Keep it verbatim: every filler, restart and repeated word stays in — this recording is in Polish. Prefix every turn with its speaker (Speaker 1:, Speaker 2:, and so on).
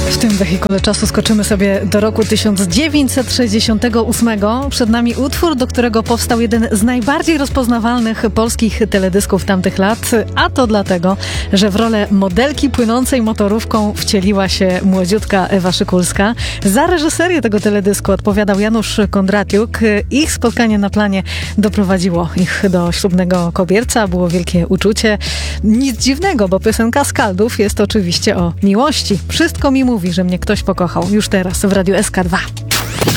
Speaker 1: W tym wehikule czasu skoczymy sobie do roku tysiąc dziewięćset sześćdziesiątego ósmego. Przed nami utwór, do którego powstał jeden z najbardziej rozpoznawalnych polskich teledysków tamtych lat, a to dlatego, że w rolę modelki płynącej motorówką wcieliła się młodziutka Ewa Szykulska. Za reżyserię tego teledysku odpowiadał Janusz Kondratiuk. Ich spotkanie na planie doprowadziło ich do ślubnego kobierca. Było wielkie uczucie. Nic dziwnego, bo piosenka Skaldów jest oczywiście o miłości. Wszystko mi mówi, że mnie ktoś pokochał. Już teraz w Radiu S K dwa.